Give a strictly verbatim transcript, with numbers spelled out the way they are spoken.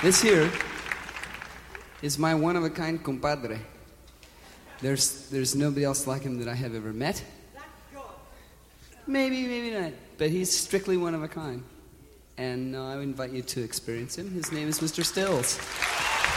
This here is my one-of-a-kind compadre. There's there's nobody else like him that I have ever met. Maybe, maybe not. But he's strictly one of a kind. And uh, I invite you to experience him. His name is Mister Stills.